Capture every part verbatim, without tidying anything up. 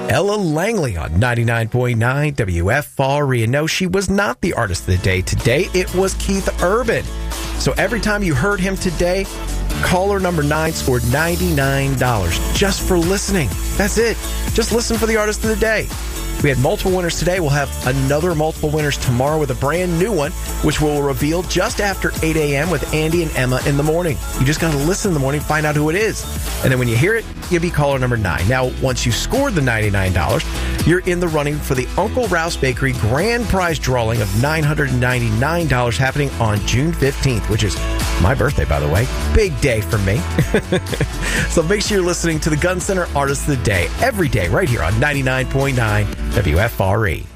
Ella Langley on ninety-nine point nine W F R E. And no, she was not the artist of the day today. It was Keith Urban. So every time you heard him today, caller number nine scored ninety-nine dollars just for listening. That's it. Just listen for the artist of the day. We had multiple winners today. We'll have another multiple winners tomorrow with a brand new one, which we'll reveal just after eight a.m. with Andy and Emma in the morning. You just got to listen in the morning, find out who it is. And then when you hear it, you'll be caller number nine. Now, once you scored the ninety-nine dollars, you're in the running for the Uncle Ralph's Bakery grand prize drawing of nine hundred ninety-nine dollars happening on June fifteenth, which is my birthday, by the way. Big day for me. So make sure you're listening to the Gun Center Artist of the Day every day right here on ninety-nine point nine W F R E.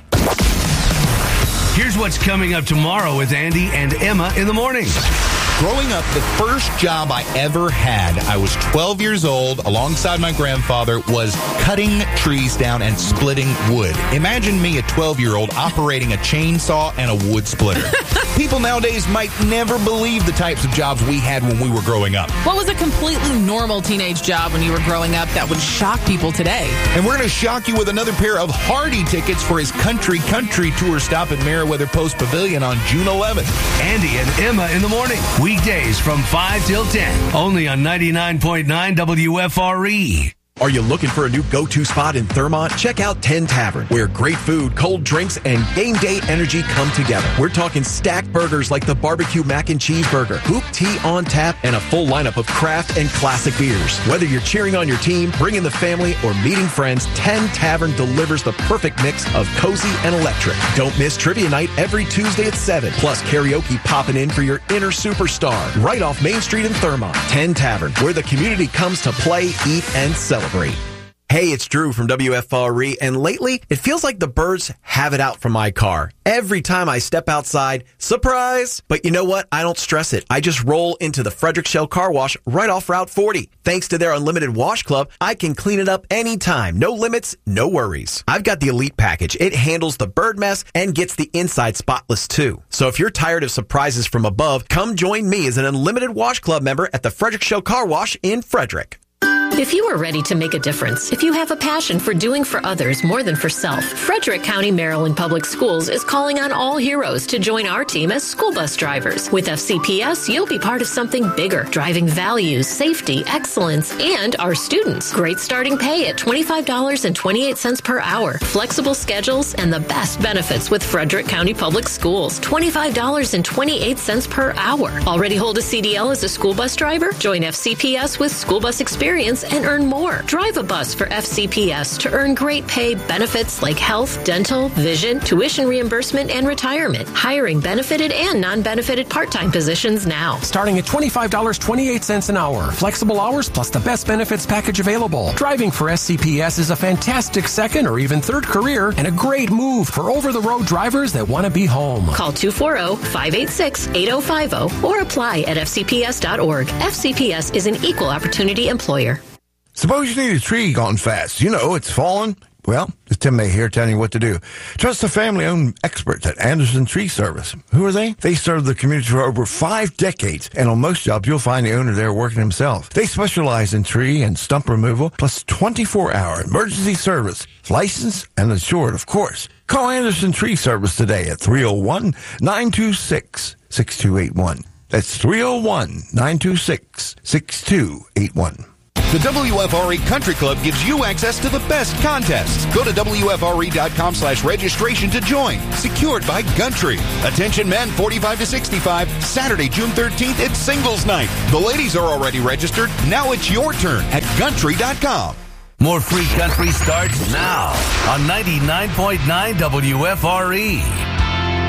Here's what's coming up tomorrow with Andy and Emma in the morning. Growing up, the first job I ever had, I was twelve years old, alongside my grandfather, was cutting trees down and splitting wood. Imagine me, a twelve-year-old, operating a chainsaw and a wood splitter. People nowadays might never believe the types of jobs we had when we were growing up. What was a completely normal teenage job when you were growing up that would shock people today? And we're going to shock you with another pair of Hardy tickets for his Country Country tour stop at Meriwether Post Pavilion on June eleventh. Andy and Emma in the morning. Weekdays from five till ten. Only on ninety-nine point nine W F R E. Are you looking for a new go-to spot in Thurmont? Check out ten Tavern, where great food, cold drinks, and game day energy come together. We're talking stacked burgers like the barbecue mac and cheese burger, hoop tea on tap, and a full lineup of craft and classic beers. Whether you're cheering on your team, bringing the family, or meeting friends, ten Tavern delivers the perfect mix of cozy and electric. Don't miss trivia night every Tuesday at seven, plus karaoke popping in for your inner superstar, right off Main Street in Thurmont. ten Tavern, where the community comes to play, eat, and celebrate. Hey, it's Drew from W F R E, and lately, it feels like the birds have it out for my car. Every time I step outside, surprise! But you know what? I don't stress it. I just roll into the Frederick Shell Car Wash right off Route forty. Thanks to their Unlimited Wash Club, I can clean it up anytime. No limits, no worries. I've got the Elite Package. It handles the bird mess and gets the inside spotless too. So if you're tired of surprises from above, come join me as an Unlimited Wash Club member at the Frederick Shell Car Wash in Frederick. If you are ready to make a difference, if you have a passion for doing for others more than for self, Frederick County, Maryland Public Schools is calling on all heroes to join our team as school bus drivers. With F C P S, you'll be part of something bigger, driving values, safety, excellence, and our students. Great starting pay at twenty-five dollars and twenty-eight cents per hour. Flexible schedules and the best benefits with Frederick County Public Schools. twenty-five dollars and twenty-eight cents per hour. Already hold a C D L as a school bus driver? Join F C P S with school bus experience and earn more. Drive a bus for F C P S to earn great pay benefits like health, dental, vision, tuition reimbursement, and retirement. Hiring benefited and non-benefited part-time positions now. Starting at twenty-five dollars and twenty-eight cents an hour. Flexible hours plus the best benefits package available. Driving for F C P S is a fantastic second or even third career and a great move for over-the-road drivers that want to be home. Call two four zero, five eight six, eight zero five zero or apply at F C P S dot org. F C P S is an equal opportunity employer. Suppose you need a tree gone fast. You know, it's fallen. Well, it's Tim May here telling you what to do. Trust the family-owned experts at Anderson Tree Service. Who are they? They served the community for over five decades, and on most jobs, you'll find the owner there working himself. They specialize in tree and stump removal, plus twenty-four hour emergency service. Licensed and insured, of course. Call Anderson Tree Service today at three oh one, nine two six, six two eight one. That's three oh one, nine two six, six two eight one. The W F R E Country Club gives you access to the best contests. Go to W F R E dot com slash registration to join. Secured by Gumtree. Attention men forty-five to sixty-five. Saturday, June thirteenth, it's singles night. The ladies are already registered. Now it's your turn at Gumtree dot com. More free country starts now on ninety-nine point nine W F R E.